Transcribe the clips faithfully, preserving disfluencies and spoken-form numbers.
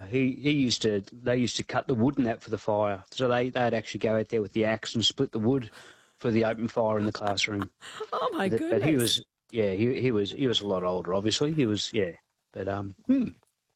he, he used to, they used to cut the wood and that for the fire. So they, they'd actually go out there with the axe and split the wood for the open fire in the classroom. Oh, my but, goodness. But he was, yeah, he, he was, he was a lot older, obviously. He was, yeah. But, um, hmm.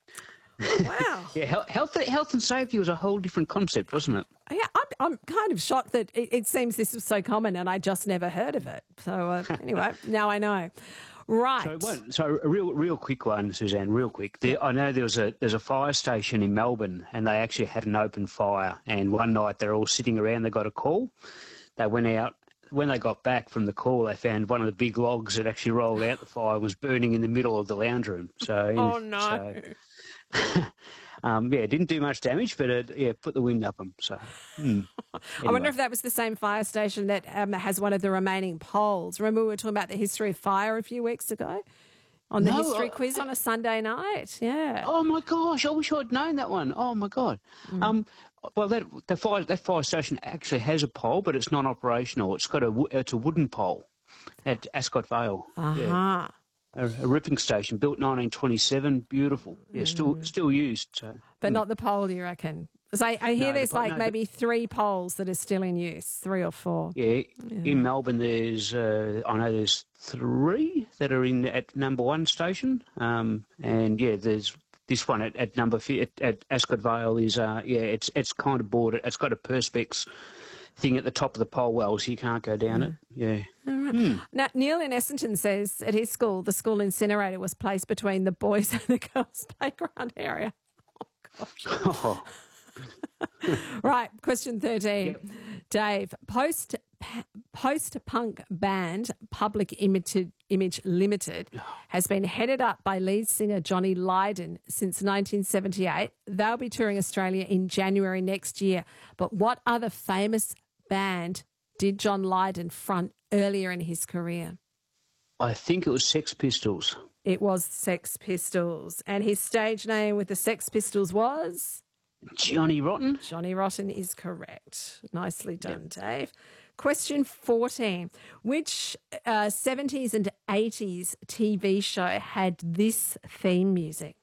Wow. yeah, health, health, health and safety was a whole different concept, wasn't it? Yeah, I'm, I'm kind of shocked that it, it seems this was so common and I just never heard of it. So uh, anyway, now I know. Right. So, one, so a real, real quick one, Suzanne. Real quick. There, I know there was a there's a fire station in Melbourne, and they actually had an open fire. And one night they're all sitting around. They got a call. They went out. When they got back from the call, they found one of the big logs that actually rolled out the fire was burning in the middle of the lounge room. So, oh no. So, um, yeah, it didn't do much damage, but it yeah put the wind up them. So, hmm. Anyway. I wonder if that was the same fire station that um, has one of the remaining poles. Remember we were talking about the history of fire a few weeks ago on the no, history I, quiz on a Sunday night? Yeah. Oh my gosh! I wish I'd known that one. Oh my god. Mm. Um. Well, that the fire that fire station actually has a pole, but it's non-operational. It's got a it's a wooden pole at Ascot Vale. Uh huh. Yeah. A, a ripping station built nineteen twenty-seven. Beautiful. Yeah, still Mm. still used. So. But mm. not the pole, you reckon? Because I, I hear No, there's the, like no, maybe three poles that are still in use, three or four. Yeah, yeah. in Melbourne there's uh, I know there's three that are in at number one station, um, and yeah, there's this one at, at number fi- at, at Ascot Vale is uh, yeah, it's it's kind of boarded. It's got a perspex thing at the top of the pole well, so you can't go down mm. it. Yeah. All right. mm. Now Neil in Essendon says at his school the school incinerator was placed between the boys and the girls' playground area. Oh gosh. Oh. Right, question thirteen. Yep. Dave, post post punk band Public Image, Image Limited has been headed up by lead singer Johnny Lydon since nineteen seventy-eight. They'll be touring Australia in January next year. But what other famous band did John Lydon front earlier in his career? I think it was Sex Pistols. It was Sex Pistols. And his stage name with the Sex Pistols was? Johnny Rotten. Johnny Rotten is correct. Nicely done, yep. Dave. Question fourteen. Which uh, seventies and eighties T V show had this theme music?